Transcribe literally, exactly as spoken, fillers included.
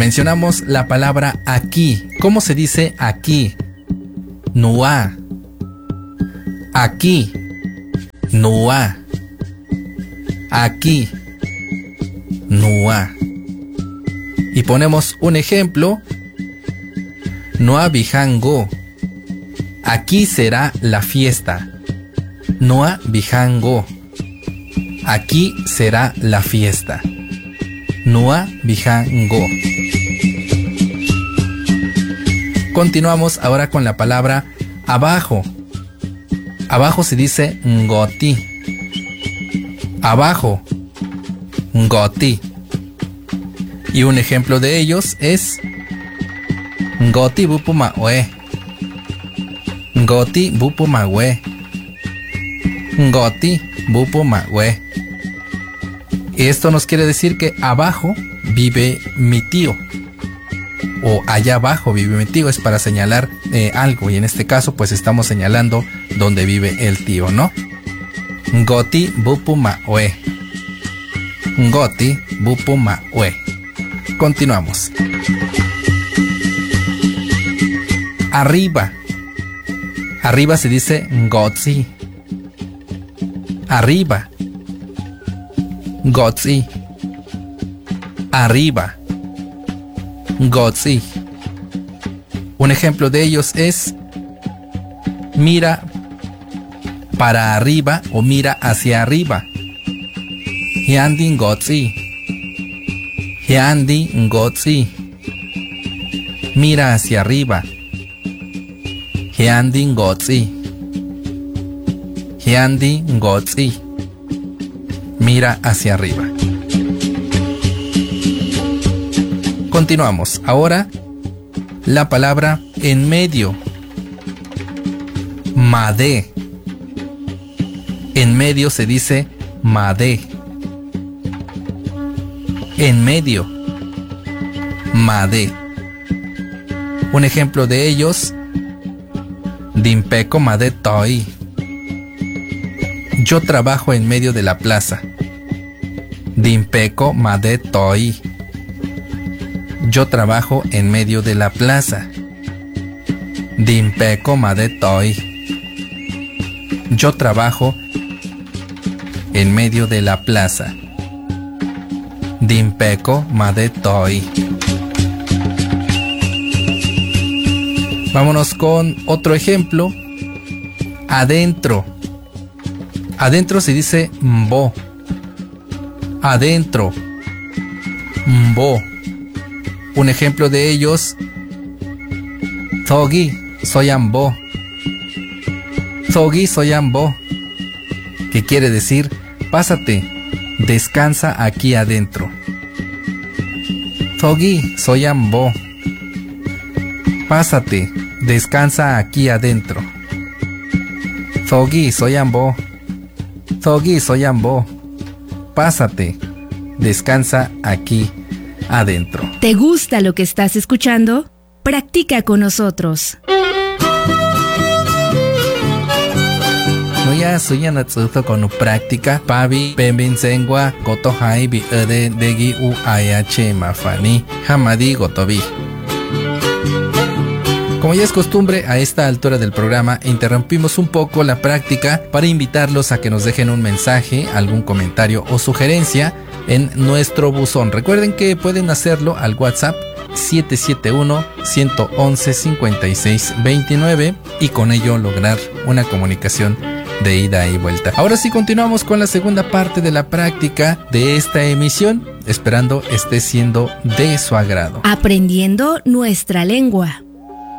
mencionamos la palabra aquí. ¿Cómo se dice aquí? Nua. Aquí. Nua. Aquí. Nua. Y ponemos un ejemplo. Noa bijango. Aquí será la fiesta. Noa bijango. Aquí será la fiesta. Noa bijango. Continuamos ahora con la palabra abajo. Abajo se dice ngoti. Abajo. Ngoti. Y un ejemplo de ellos es ngoti bupu mawe. Ngoti bupu mawe. Ngoti bupu mawe. Y esto nos quiere decir que abajo vive mi tío. O allá abajo vive mi tío. Es para señalar eh, algo. Y en este caso pues estamos señalando dónde vive el tío, ¿no? Ngoti bupu mawe. Ngoti bupu mawe. Continuamos. Arriba. Arriba se dice ngotzi. Arriba. Ngotzi. Arriba. Ngotzi. Un ejemplo de ellos es mira para arriba o mira hacia arriba. Hyandi ngotzi. Hyandi ngotzi. Mira hacia arriba. Hyandi ngotzi. Hyandi ngotzi. Mira hacia arriba. Continuamos. Ahora la palabra en medio. Made. En medio se dice made. En medio. Made. Un ejemplo de ellos. Dimpeko made toi. Yo trabajo en medio de la plaza. Dimpeko made toi. Yo trabajo en medio de la plaza. Dimpeko made toi. Yo trabajo en medio de la plaza. Dimpeko made toi. Vámonos con otro ejemplo. Adentro. Adentro se dice mbo. Adentro. Mbo. Un ejemplo de ellos. Togi soyambo. Togi soyambo. Que quiere decir, pásate, descansa aquí adentro. Togi soyambo. Pásate, descansa aquí adentro. Togi soyambo. Togi soyambo. Pásate, descansa aquí adentro. ¿Te gusta lo que estás escuchando? Practica con nosotros. No ya suya na tsuto con práctica. Pabi pembin sengwa goto hai bi ede degi u ayache mafani hamadi gotobi. Como ya es costumbre, a esta altura del programa interrumpimos un poco la práctica para invitarlos a que nos dejen un mensaje, algún comentario o sugerencia en nuestro buzón. Recuerden que pueden hacerlo al WhatsApp siete siete uno, uno uno uno, cinco seis dos nueve y con ello lograr una comunicación de ida y vuelta. Ahora sí continuamos con la segunda parte de la práctica de esta emisión, esperando esté siendo de su agrado. Aprendiendo nuestra lengua.